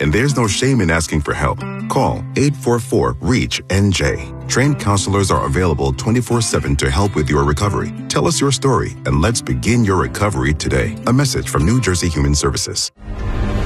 And there's no shame in asking for help. Call 844-REACH-NJ. Trained counselors are available 24/7 to help with your recovery. Tell us your story and let's begin your recovery today. A message from New Jersey Human Services.